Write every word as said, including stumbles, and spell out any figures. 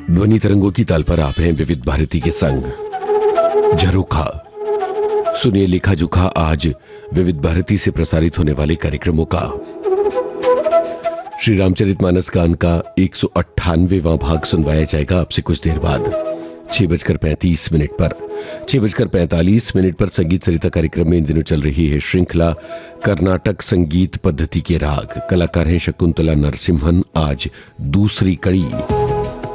ध्वनि तरंगों की ताल पर आप हैं विविध भारती के संग। झरोखा सुनिए लेखा जोखा आज विविध भारती से प्रसारित होने वाले कार्यक्रमों का। श्री रामचरितमानस गान का एक सौ अट्ठानवेवां भाग सुनवाया जाएगा आपसे कुछ देर बाद छह बजकर पैंतीस मिनट पर। छह बजकर पैंतालीस मिनट पर संगीत सरिता कार्यक्रम में इन दिनों चल रही है श्रृंखला कर्नाटक संगीत पद्धति के राग। कलाकार हैं शकुंतला नरसिम्हन। आज दूसरी कड़ी।